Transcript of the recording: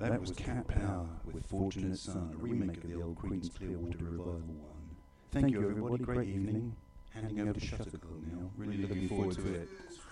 That was Cat Power with Fortunate Son, a remake of the old Creedence Clearwater Revival one. Thank you everybody, great evening. Handing over to Shutterclaw now, really looking forward to it.